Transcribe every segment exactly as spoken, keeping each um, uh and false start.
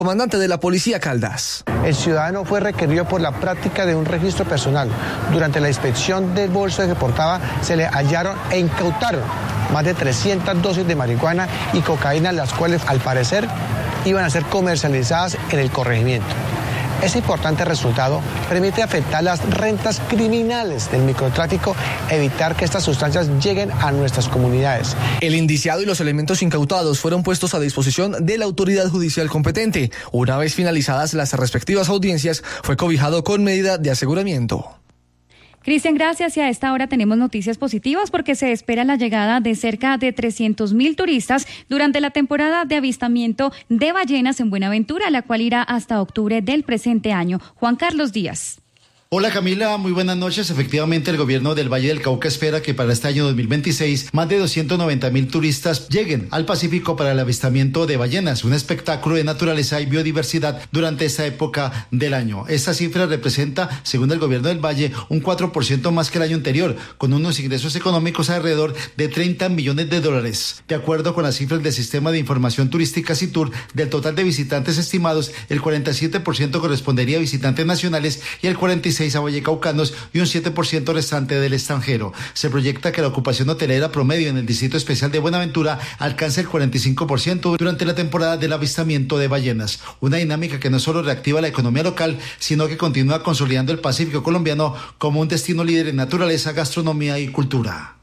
Comandante de la Policía Caldas. El ciudadano fue requerido por la práctica de un registro personal. Durante la inspección del bolso que portaba, se le hallaron e incautaron más de trescientas dosis de marihuana y cocaína, las cuales, al parecer, iban a ser comercializadas en el corregimiento. Ese importante resultado permite afectar las rentas criminales del microtráfico, evitar que estas sustancias lleguen a nuestras comunidades. El indiciado y los elementos incautados fueron puestos a disposición de la autoridad judicial competente. Una vez finalizadas las respectivas audiencias, fue cobijado con medida de aseguramiento. Cristian, gracias. Y a esta hora tenemos noticias positivas porque se espera la llegada de cerca de trescientos mil turistas durante la temporada de avistamiento de ballenas en Buenaventura, la cual irá hasta octubre del presente año. Juan Carlos Díaz. Hola Camila, muy buenas noches. Efectivamente, el gobierno del Valle del Cauca espera que para este año dos mil veintiséis más de doscientos noventa mil turistas lleguen al Pacífico para el avistamiento de ballenas, un espectáculo de naturaleza y biodiversidad durante esta época del año. Esta cifra representa, según el gobierno del Valle, un cuatro por ciento más que el año anterior, con unos ingresos económicos alrededor de treinta millones de dólares. De acuerdo con las cifras del Sistema de Información Turística SITUR, del total de visitantes estimados, el cuarenta y siete por ciento correspondería a visitantes nacionales y el cuarenta y seis por ciento a vallecaucanos y un siete por ciento restante del extranjero. Se proyecta que la ocupación hotelera promedio en el Distrito Especial de Buenaventura alcance el cuarenta y cinco por ciento durante la temporada del avistamiento de ballenas. Una dinámica que no solo reactiva la economía local, sino que continúa consolidando el Pacífico colombiano como un destino líder en naturaleza, gastronomía y cultura.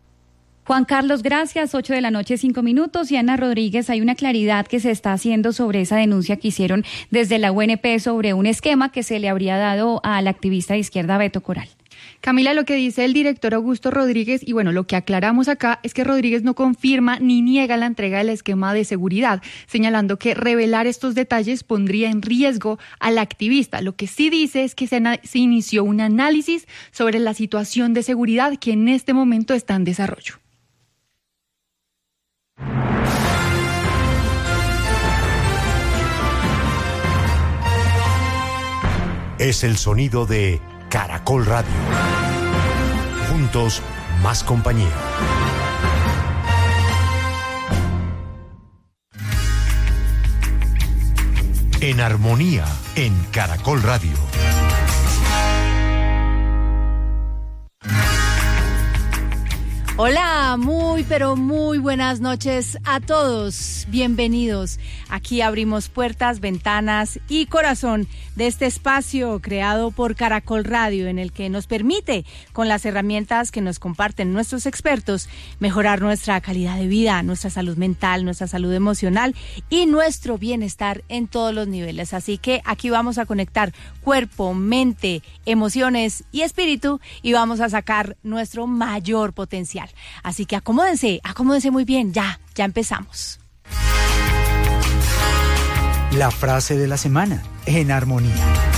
Juan Carlos, gracias. Ocho de la noche, cinco minutos. Y Ana Rodríguez, hay una claridad que se está haciendo sobre esa denuncia que hicieron desde la U N P sobre un esquema que se le habría dado al activista de izquierda Beto Coral. Camila, lo que dice el director Augusto Rodríguez, y bueno, lo que aclaramos acá es que Rodríguez no confirma ni niega la entrega del esquema de seguridad, señalando que revelar estos detalles pondría en riesgo al activista. Lo que sí dice es que se, se inició un análisis sobre la situación de seguridad que en este momento está en desarrollo. Es el sonido de Caracol Radio. Juntos, más compañía. En armonía, en Caracol Radio. Hola, muy pero muy buenas noches a todos. Bienvenidos. Aquí abrimos puertas, ventanas y corazón de este espacio creado por Caracol Radio, en el que nos permite, con las herramientas que nos comparten nuestros expertos, mejorar nuestra calidad de vida, nuestra salud mental, nuestra salud emocional y nuestro bienestar en todos los niveles. Así que aquí vamos a conectar cuerpo, mente, emociones y espíritu y vamos a sacar nuestro mayor potencial. Así que acomódense, acomódense muy bien, ya, ya empezamos. La frase de la semana, en armonía.